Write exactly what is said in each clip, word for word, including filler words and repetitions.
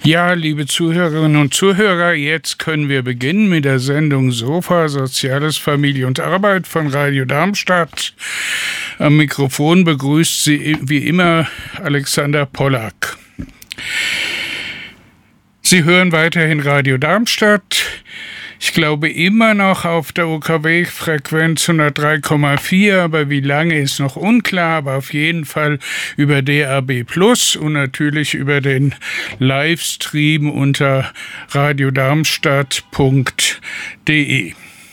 Ja, liebe Zuhörerinnen und Zuhörer, jetzt können wir beginnen mit der Sendung Sofa, Soziales, Familie und Arbeit von Radio Darmstadt. Am Mikrofon begrüßt Sie wie immer Alexander Pollack. Sie hören weiterhin Radio Darmstadt. Ich glaube immer noch auf der U K W-Frequenz hundertdrei Komma vier, aber wie lange ist noch unklar, aber auf jeden Fall über D A B plus und natürlich über den Livestream unter radiodarmstadt punkt de.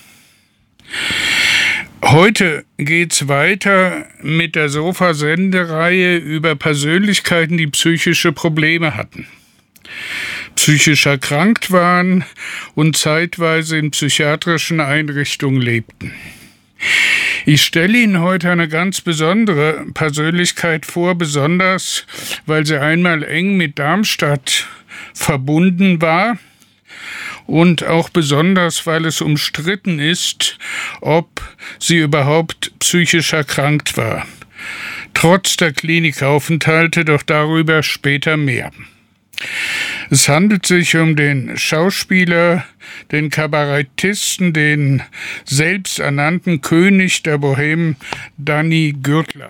Heute geht's weiter mit der Sofa-Sendereihe über Persönlichkeiten, die psychische Probleme hatten, psychisch erkrankt waren und zeitweise in psychiatrischen Einrichtungen lebten. Ich stelle Ihnen heute eine ganz besondere Persönlichkeit vor, besonders weil sie einmal eng mit Darmstadt verbunden war und auch besonders, weil es umstritten ist, ob sie überhaupt psychisch erkrankt war. Trotz der Klinikaufenthalte, doch darüber später mehr. Es handelt sich um den Schauspieler, den Kabarettisten, den selbsternannten König der Bohème, Danny Gürtler.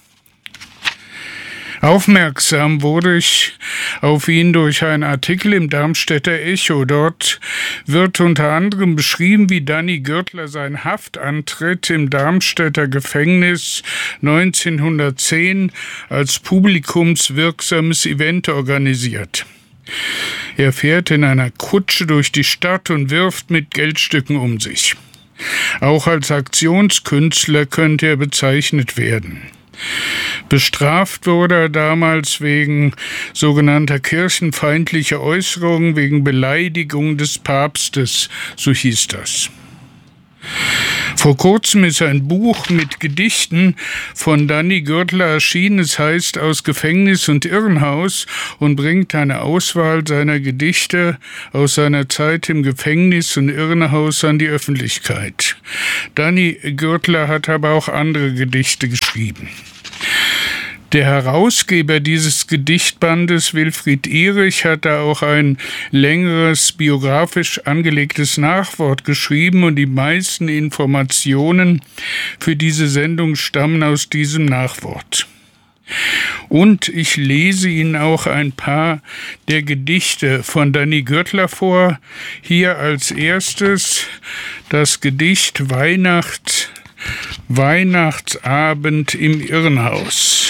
Aufmerksam wurde ich auf ihn durch einen Artikel im Darmstädter Echo. Dort wird unter anderem beschrieben, wie Danny Gürtler seinen Haftantritt im Darmstädter Gefängnis neunzehnhundertzehn als publikumswirksames Event organisiert. Er fährt in einer Kutsche durch die Stadt und wirft mit Geldstücken um sich. Auch als Aktionskünstler könnte er bezeichnet werden. Bestraft wurde er damals wegen sogenannter kirchenfeindlicher Äußerungen, wegen Beleidigung des Papstes, so hieß das. Vor kurzem ist ein Buch mit Gedichten von Danny Gürtler erschienen. Es heißt Aus Gefängnis und Irrenhaus und bringt eine Auswahl seiner Gedichte aus seiner Zeit im Gefängnis und Irrenhaus an die Öffentlichkeit. Danny Gürtler hat aber auch andere Gedichte geschrieben. Der Herausgeber dieses Gedichtbandes, Wilfried Ierich, hat da auch ein längeres biografisch angelegtes Nachwort geschrieben und die meisten Informationen für diese Sendung stammen aus diesem Nachwort. Und ich lese Ihnen auch ein paar der Gedichte von Danny Gürtler vor. Hier als erstes das Gedicht Weihnacht, Weihnachtsabend im Irrenhaus.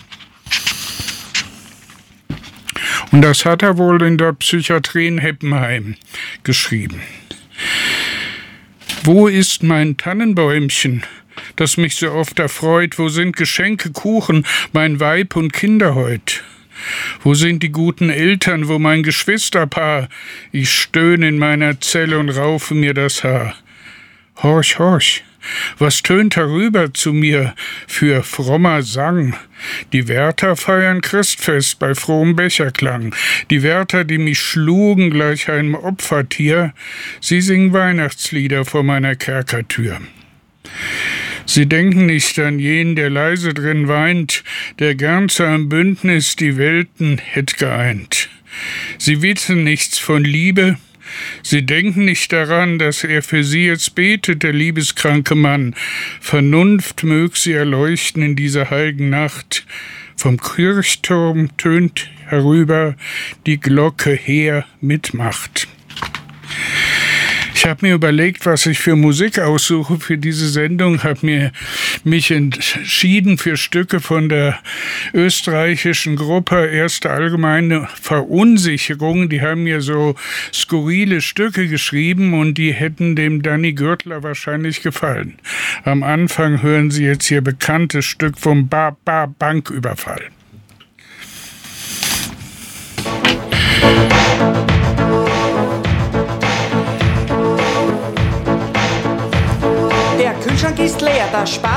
Und das hat er wohl in der Psychiatrie in Heppenheim geschrieben. Wo ist mein Tannenbäumchen, das mich so oft erfreut? Wo sind Geschenke, Kuchen, mein Weib und Kinder heut? Wo sind die guten Eltern, wo mein Geschwisterpaar? Ich stöhne in meiner Zelle und raufe mir das Haar. Horch, horch, was tönt herüber zu mir für frommer Sang? Die Wärter feiern Christfest bei frohem Becherklang. Die Wärter, die mich schlugen gleich einem Opfertier, sie singen Weihnachtslieder vor meiner Kerkertür. Sie denken nicht an jenen, der leise drin weint, der gern zu einem Bündnis die Welten hätt geeint. Sie wissen nichts von Liebe, sie denken nicht daran, dass er für sie jetzt betet, der liebeskranke Mann. Vernunft mög sie erleuchten in dieser heiligen Nacht. Vom Kirchturm tönt herüber die Glocke her mit Macht. Ich habe mir überlegt, was ich für Musik aussuche für diese Sendung, habe mir mich entschieden für Stücke von der österreichischen Gruppe Erste Allgemeine Verunsicherung. Die haben mir so skurrile Stücke geschrieben und die hätten dem Danny Gürtler wahrscheinlich gefallen. Am Anfang hören Sie jetzt hier bekanntes Stück vom Ba-Ba-Banküberfall. Der Kühlschrank ist leer, das Spar